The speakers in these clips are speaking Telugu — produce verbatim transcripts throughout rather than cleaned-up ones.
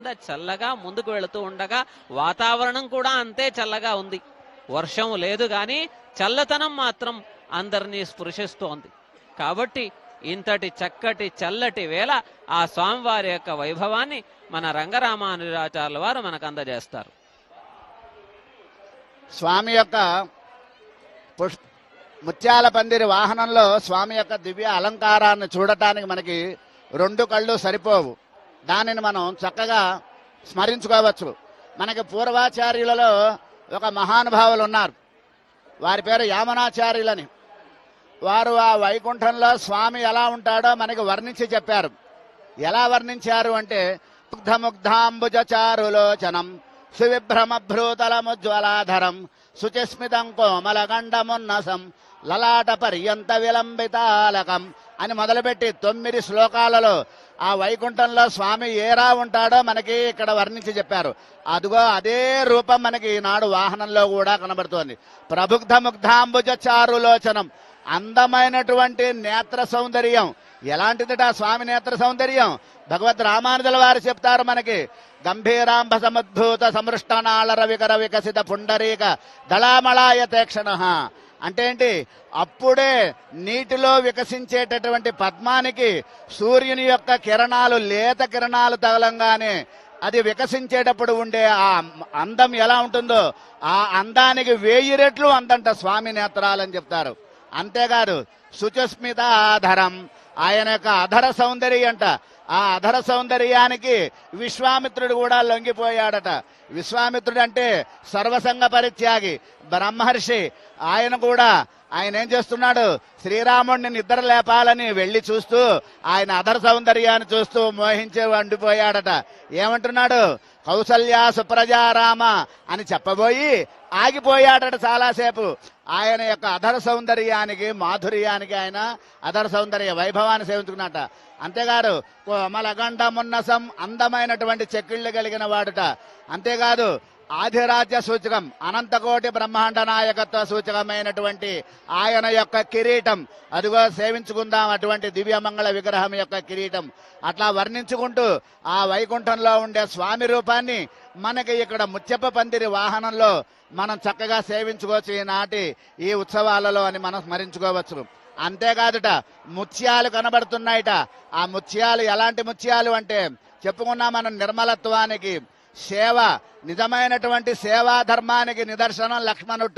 చల్లగా ముందుకు వెళుతూ ఉండగా వాతావరణం కూడా అంతే చల్లగా ఉంది. వర్షం లేదు కానీ చల్లతనం మాత్రం అందరినీ స్పృశిస్తోంది. కాబట్టి ఇంతటి చక్కటి చల్లటి వేళ ఆ స్వామివారి యొక్క వైభవాన్ని మన రంగరామానుజాచార్యుల వారు మనకు అందజేస్తారు. స్వామి యొక్క పుష్ ముత్యాల పందిరి వాహనంలో స్వామి యొక్క దివ్య అలంకారాన్ని చూడటానికి మనకి రెండు కళ్ళు సరిపోవు. దానిని మనం చక్కగా స్మరించుకోవచ్చు. మనకి పూర్వాచార్యులలో ఒక మహానుభావులు ఉన్నారు. వారి పేరు యామనాచార్యులని. వారు ఆ వైకుంఠంలో స్వామి ఎలా ఉంటాడో మనకి వర్ణించి చెప్పారు. ఎలా వర్ణించారు అంటే ముగ్ధముగ్ధాంబుజచారులోచనం సువిభ్రమభ్రూతలముజ్వలాధరం శుచిస్మితం కోమలగండమున్నసం లలాట పర్యంత విలంబితాలకం అని మొదలుపెట్టి తొమ్మిది శ్లోకాలలో ఆ వైకుంఠంలో స్వామి ఏరా ఉంటాడో మనకి ఇక్కడ వర్ణించి చెప్పారు. అదిగో అదే రూపం మనకి ఈనాడు వాహనంలో కూడా కనబడుతోంది. ప్రబుద్ధ ముగ్ధాంబుజ చారులోచనం, అందమైనటువంటి నేత్ర సౌందర్యం. ఎలాంటిదిట స్వామి నేత్ర సౌందర్యం? భగవద్ రామానుజుల వారు చెప్తారు మనకి. గంభీరాంబ సముద్భూత సమృష్టనాళర వికర వికసిత పుండరీక దళామళాయ తేక్షణ అంటే ఏంటి? అప్పుడే నీటిలో వికసించేటటువంటి పద్మానికి సూర్యుని యొక్క కిరణాలు, లేత కిరణాలు తగలంగానే అది వికసించేటప్పుడు ఉండే ఆ అందం ఎలా ఉంటుందో ఆ అందానికి వెయ్యి రెట్లు అందంట స్వామి నేత్రాలని చెప్తారు. అంతేకాదు శుచస్మిత ఆధరం, ఆయన యొక్క అధర సౌందర్యం అంట. ఆ అధర సౌందర్యానికి విశ్వామిత్రుడు కూడా లొంగిపోయాడట. విశ్వామిత్రుడు అంటే సర్వసంగ పరిత్యాగి బ్రహ్మర్షి. ఆయన కూడా ఆయన ఏం చేస్తున్నాడు? శ్రీరాముడిని నిద్ర లేపాలని వెళ్లి చూస్తూ ఆయన అధర సౌందర్యాన్ని చూస్తూ మోహించే వండిపోయాడట. ఏమంటున్నాడు? కౌసల్యా సుప్రజారామ అని చెప్పబోయి ఆగిపోయాడట చాలాసేపు. ఆయన యొక్క అధర సౌందర్యానికి, మాధుర్యానికి, ఆయన అధర సౌందర్య వైభవాన్ని సేవించుకున్నట. అంతేకాదు కోమలగండమున్నసం, అందమైనటువంటి చెక్కిళ్లు కలిగిన వాడుట. అంతేకాదు ఆధిరాజ్య సూచకం, అనంతకోటి బ్రహ్మాండ నాయకత్వ సూచకమైనటువంటి ఆయన యొక్క కిరీటం, అదిగో సేవించుకుందాం అటువంటి దివ్యమంగళ విగ్రహం యొక్క కిరీటం. అట్లా వర్ణించుకుంటూ ఆ వైకుంఠంలో ఉండే స్వామి రూపాన్ని మనకి ఇక్కడ ముత్యప్ప పందిరి వాహనంలో మనం చక్కగా సేవించుకోవచ్చు ఈనాటి ఈ ఉత్సవాలలో అని మనం స్మరించుకోవచ్చు. అంతేకాదుట ముత్యాలు కనబడుతున్నాయిట. ఆ ముత్యాలు ఎలాంటి ముత్యాలు అంటే చెప్పుకున్నాం మనం, నిర్మలత్వానికి, సేవ, నిజమైనటువంటి సేవా ధర్మానికి నిదర్శనం లక్ష్మణుట.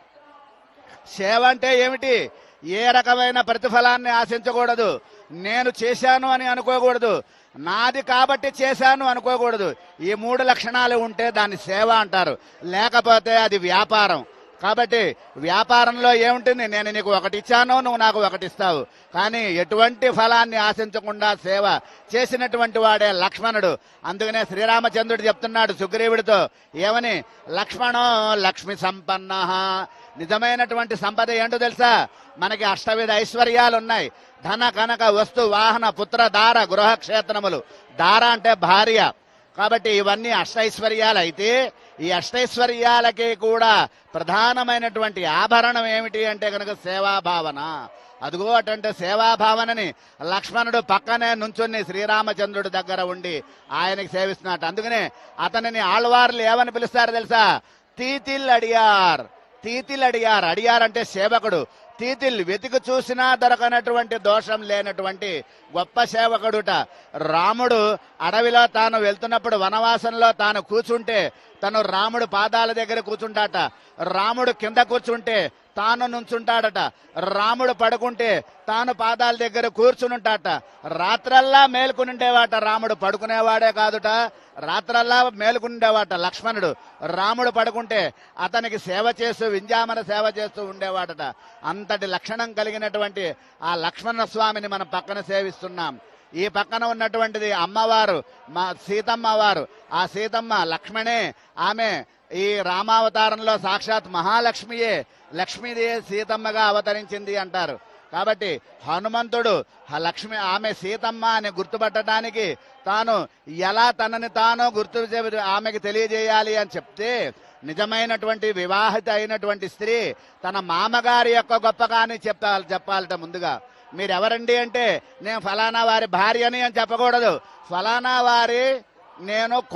సేవ అంటే ఏమిటి? ఏ రకమైన ప్రతిఫలాన్ని ఆశించకూడదు. నేను చేశాను అని అనుకోకూడదు. నాది కాబట్టి చేశాను అనుకోకూడదు. ఈ మూడు లక్షణాలు ఉంటే దాన్ని సేవ అంటారు. లేకపోతే అది వ్యాపారం. కాబట్టి వ్యాపారంలో ఏముంటుంది? నేను నీకు ఒకటి ఇచ్చాను, నువ్వు నాకు ఒకటి ఇస్తావు. కానీ ఎటువంటి ఫలాన్ని ఆశించకుండా సేవ చేసినటువంటి వాడే లక్ష్మణుడు. అందుకనే శ్రీరామచంద్రుడు చెప్తున్నాడు సుగ్రీవుడితో ఏమని? లక్ష్మణో లక్ష్మి సంపన్న. నిజమైనటువంటి సంపద ఏంటో తెలుసా? మనకి అష్టవిధ ఐశ్వర్యాలు ఉన్నాయి. ధన కనక వస్తు వాహన పుత్ర దార గృహక్షేత్రములు. దార అంటే భార్య. కాబట్టి ఇవన్నీ అష్టైశ్వర్యాలు అయితే ఈ అష్టైశ్వర్యాలకి కూడా ప్రధానమైనటువంటి ఆభరణం ఏమిటి అంటే కనుక సేవాభావన. అదిగో అటువంటి సేవాభావనని లక్ష్మణుడు పక్కనే నుంచుని శ్రీరామచంద్రుడి దగ్గర ఉండి ఆయనకి సేవిస్తున్నట్టు. అందుకనే అతనిని ఆళ్వార్లు ఏమని పిలుస్తారు తెలుసా? తీతిల్ అడియార్. తీతిల్ అడియార్. అడియార్ అంటే సేవకుడు. తీతిల్ వెతికి చూసినా దొరకనటువంటి దోషం లేనటువంటి గొప్ప సేవకుడుట. రాముడు అడవిలో తాను వెళ్తున్నప్పుడు వనవాసంలో తాను కూర్చుంటే తను రాముడు పాదాల దగ్గర కూర్చుంటాట. రాముడు కింద కూర్చుంటే తాను నుంచుంటాడట. రాముడు పడుకుంటే తాను పాదాల దగ్గర కూర్చునుంటాట. రాత్రల్లా మేలుకునిండేవాట రాముడు. పడుకునేవాడే కాదుట, రాత్రల్లా మేలుకునిండేవాట లక్ష్మణుడు. రాముడు పడుకుంటే అతనికి సేవ చేస్తూ వింజామన సేవ చేస్తూ ఉండేవాడట. అంతటి లక్షణం కలిగినటువంటి ఆ లక్ష్మణ స్వామిని మనం పక్కన సేవిస్తున్నాం. ఈ పక్కన ఉన్నటువంటిది అమ్మవారు, మా సీతమ్మ వారు. ఆ సీతమ్మ లక్ష్మణే. ఆమె ఈ రామావతారంలో సాక్షాత్ మహాలక్ష్మియే. లక్ష్మీదే సీతమ్మగా అవతరించింది అంటారు. కాబట్టి హనుమంతుడు లక్ష్మి ఆమె సీతమ్మ అని గుర్తుపట్టడానికి తాను ఎలా తనని తాను గుర్తు ఆమెకి తెలియజేయాలి అని చెప్తే, నిజమైనటువంటి వివాహిత అయినటువంటి స్త్రీ తన మామగారి యొక్క గొప్పగాని చెప్పాలి చెప్పాలట. ముందుగా మీరెవరండి అంటే నేను ఫలానా వారి భార్యని అని చెప్పకూడదు. ఫలానా వారి నేను